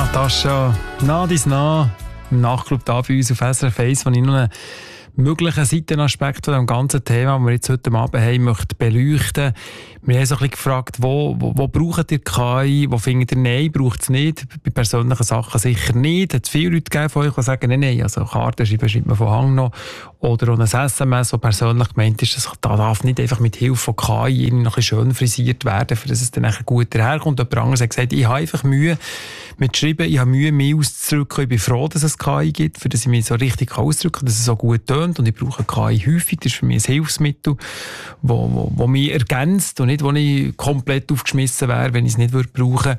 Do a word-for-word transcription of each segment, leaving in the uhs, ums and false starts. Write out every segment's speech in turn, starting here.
Natascha, nah dies nah, im Nachtclub da bei uns auf S R F eins, wo ich noch einen möglichen Seitenaspekt von dem ganzen Thema, das wir jetzt heute Abend haben, möchte beleuchten. Wir haben so ein bisschen gefragt, wo, wo, wo braucht ihr K I, wo findet ihr, nein, braucht es nicht, bei persönlichen Sachen sicher nicht. Es hat viele Leute gegeben von euch, die sagen, nein, nein, also Karten schreiben, schreibt man von Hang noch, oder auch ein S M S, das persönlich gemeint ist, das darf nicht einfach mit Hilfe von K I noch ein bisschen schön frisiert werden, für dass es dann gut daherkommt. Jemand anderes hat gesagt, ich habe einfach Mühe mit Schreiben, ich habe Mühe, mich auszudrücken, ich bin froh, dass es K I gibt, für dass ich mich so richtig ausdrücken kann, dass es so gut tönt, und ich brauche K I häufig, das ist für mich ein Hilfsmittel, das wo, wo, wo mich ergänzt und nicht, wo ich komplett aufgeschmissen wäre, wenn ich es nicht würde brauchen.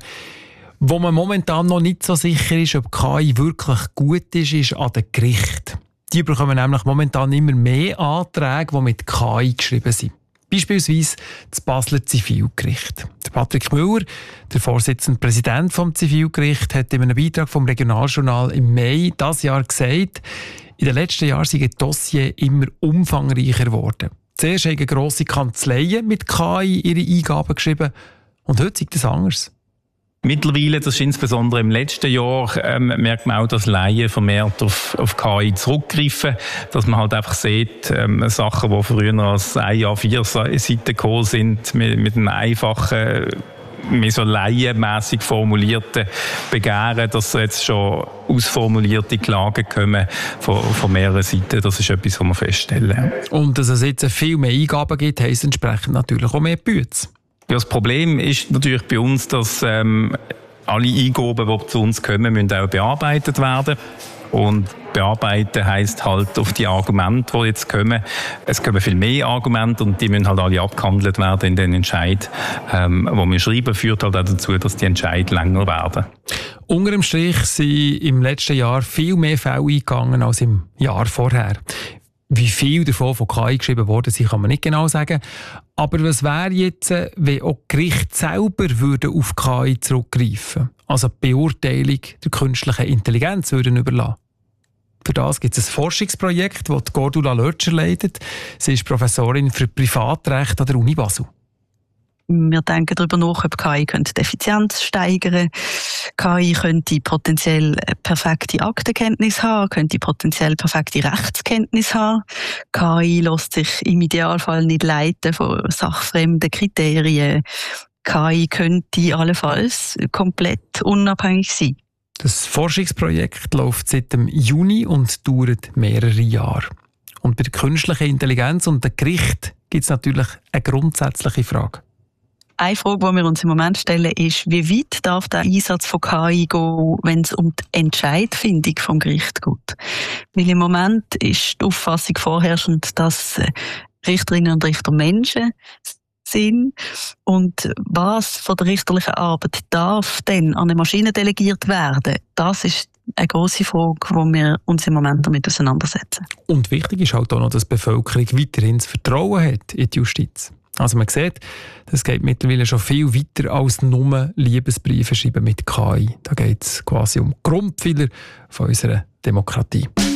Wo man momentan noch nicht so sicher ist, ob K I wirklich gut ist, ist an den Gerichten. Die bekommen nämlich momentan immer mehr Anträge, die mit K I geschrieben sind. Beispielsweise das Basler Zivilgericht. Der Patrick Müller, der Vorsitzende Präsident vom Zivilgericht, hat in einem Beitrag vom Regionaljournal im Mai dieses Jahr gesagt, in den letzten Jahren sind die Dossiers immer umfangreicher geworden. Zuerst haben grosse Kanzleien mit K I ihre Eingaben geschrieben und heute ist das anders. Mittlerweile, das ist insbesondere im letzten Jahr, ähm, merkt man auch, dass Laien vermehrt auf, auf K I zurückgreifen. Dass man halt einfach sieht, ähm, Sachen, die früher als ein A vier Seiten gekommen sind, mit, mit einem einfachen, mehr so laienmässig formulierten Begehren, dass jetzt schon ausformulierte Klagen kommen von, von mehreren Seiten. Das ist etwas, was wir feststellen. Und dass es jetzt viel mehr Eingaben gibt, heisst entsprechend natürlich auch mehr Bütze. Ja, das Problem ist natürlich bei uns, dass ähm, alle Eingaben, die zu uns kommen, müssen auch bearbeitet werden. Und bearbeiten heisst halt auf die Argumente, die jetzt kommen. Es kommen viel mehr Argumente und die müssen halt alle abgehandelt werden in den Entscheid, ähm, wo wir schreiben, führt halt auch dazu, dass die Entscheid länger werden. Unter dem Strich sind im letzten Jahr viel mehr Fälle eingegangen als im Jahr vorher. Wie viel davon von K I geschrieben worden sind, kann man nicht genau sagen. Aber was wäre jetzt, wenn auch die Gerichte selber würden auf K I zurückgreifen, also die Beurteilung der künstlichen Intelligenz würden überlassen? Für das gibt es ein Forschungsprojekt, das Gordula Lötscher leitet. Sie ist Professorin für Privatrecht an der Uni Basel. Wir denken darüber nach, ob K I die Effizienz steigern könnte. K I könnte potenziell perfekte Aktenkenntnis haben, könnte potenziell perfekte Rechtskenntnis haben. K I lässt sich im Idealfall nicht leiten von sachfremden Kriterien. K I könnte allenfalls komplett unabhängig sein. Das Forschungsprojekt läuft seit dem Juni und dauert mehrere Jahre. Und bei der künstlichen Intelligenz und dem Gericht gibt es natürlich eine grundsätzliche Frage. Eine Frage, die wir uns im Moment stellen, ist, wie weit darf der Einsatz von K I gehen, wenn es um die Entscheidfindung vom Gericht geht? Weil im Moment ist die Auffassung vorherrschend, dass Richterinnen und Richter Menschen sind. Und was von der richterlichen Arbeit darf denn an eine Maschine delegiert werden? Das ist eine grosse Frage, die wir uns im Moment damit auseinandersetzen. Und wichtig ist halt auch noch, dass die Bevölkerung weiterhin das Vertrauen hat in die Justiz. Also man sieht, das geht mittlerweile schon viel weiter als nur Liebesbriefe schreiben mit K I. Da geht es quasi um Grundpfeiler von unserer Demokratie.